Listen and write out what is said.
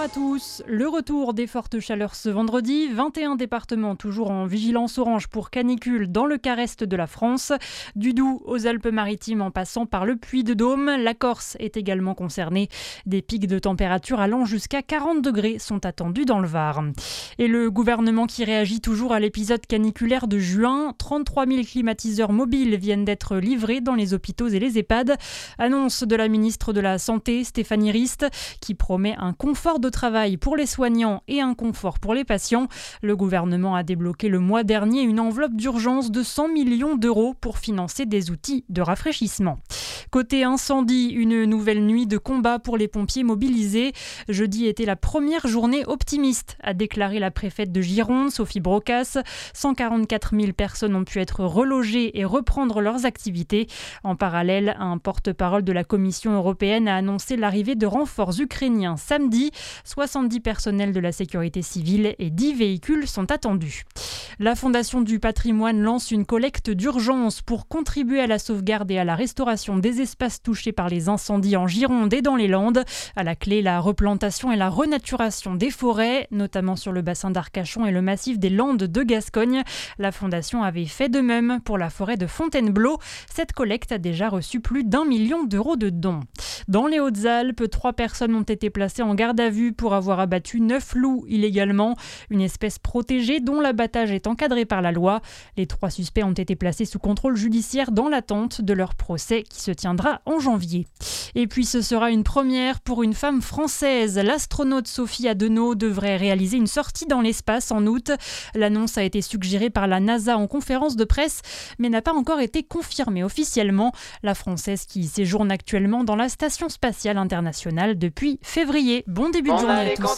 à tous. Le retour des fortes chaleurs ce vendredi. 21 départements toujours en vigilance orange pour canicule dans le quart est de la France. Du Doubs aux Alpes-Maritimes en passant par le Puy-de-Dôme. La Corse est également concernée. Des pics de température allant jusqu'à 40 degrés sont attendus dans le Var. Et le gouvernement qui réagit toujours à l'épisode caniculaire de juin. 33 000 climatiseurs mobiles viennent d'être livrés dans les hôpitaux et les EHPAD. Annonce de la ministre de la Santé, Stéphanie Rist, qui promet un confort de travail pour les soignants et un confort pour les patients. Le gouvernement a débloqué le mois dernier une enveloppe d'urgence de 100 millions d'euros pour financer des outils de rafraîchissement. Côté incendie, une nouvelle nuit de combat pour les pompiers mobilisés. Jeudi était la première journée optimiste, a déclaré la préfète de Gironde, Sophie Brocas. 144 000 personnes ont pu être relogées et reprendre leurs activités. En parallèle, un porte-parole de la Commission européenne a annoncé l'arrivée de renforts ukrainiens samedi. 70 personnels de la sécurité civile et 10 véhicules sont attendus. La Fondation du patrimoine lance une collecte d'urgence pour contribuer à la sauvegarde et à la restauration des espaces touchés par les incendies en Gironde et dans les Landes. À la clé, la replantation et la renaturation des forêts, notamment sur le bassin d'Arcachon et le massif des Landes de Gascogne. La Fondation avait fait de même pour la forêt de Fontainebleau. Cette collecte a déjà reçu plus d'1 million d'euros de dons. Dans les Hautes-Alpes, 3 personnes ont été placées en garde à vue pour avoir abattu 9 loups illégalement, une espèce protégée dont l'abattage est encadré par la loi. Les 3 suspects ont été placés sous contrôle judiciaire dans l'attente de leur procès qui se tiendra en janvier. Et puis ce sera une première pour une femme française. L'astronaute Sophie Adenau devrait réaliser une sortie dans l'espace en août. L'annonce a été suggérée par la NASA en conférence de presse, mais n'a pas encore été confirmée officiellement. La Française qui séjourne actuellement dans la Station spatiale internationale depuis février. Bon début de journée à tous.